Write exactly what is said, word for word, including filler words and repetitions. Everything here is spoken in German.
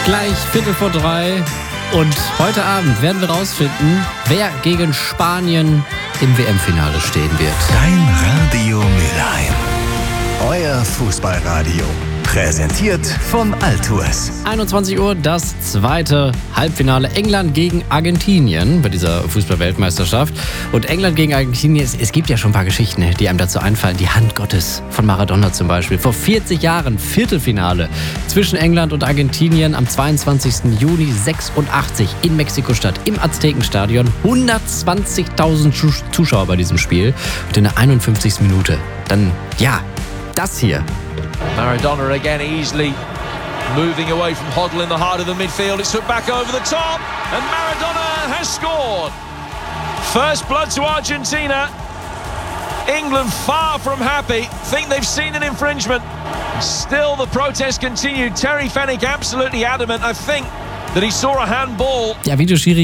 Gleich Viertel vor drei. Und heute Abend werden wir rausfinden, wer gegen Spanien im W M-Finale stehen wird. Dein Radio Mülheim. Euer Fußballradio. Präsentiert von Altours. einundzwanzig Uhr, das zweite Halbfinale. England gegen Argentinien bei dieser Fußball-Weltmeisterschaft. Und England gegen Argentinien, es, es gibt ja schon ein paar Geschichten, die einem dazu einfallen. Die Hand Gottes von Maradona zum Beispiel. Vor vierzig Jahren Viertelfinale zwischen England und Argentinien am zweiundzwanzigsten Juni sechsundachtzig in Mexiko-Stadt im Aztekenstadion. hundertzwanzigtausend Zuschauer bei diesem Spiel. Und in der einundfünfzigsten Minute dann, ja, das hier. Maradona again easily moving away from Hoddle in the heart of the midfield. It's put back over the top and Maradona has scored. First blood to Argentina. England far from happy. Think they've seen an infringement. Still the protest continued. Terry Fenwick absolutely adamant. I think that he saw a handball. Ja, Videoschiri